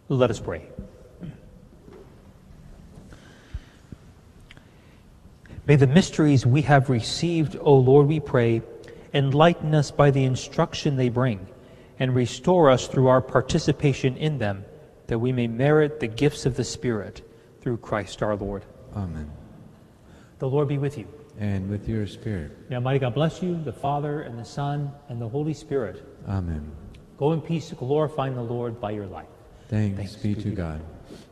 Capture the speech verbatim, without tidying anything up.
Let us pray. May the mysteries we have received, O Lord, we pray, enlighten us by the instruction they bring, and restore us through our participation in them, that we may merit the gifts of the Spirit, through Christ our Lord. Amen. The Lord be with you. And with your spirit. May Almighty God bless you, the Father, and the Son, and the Holy Spirit. Amen. Go in peace, glorifying the Lord by your life. Thanks, Thanks be be to to God.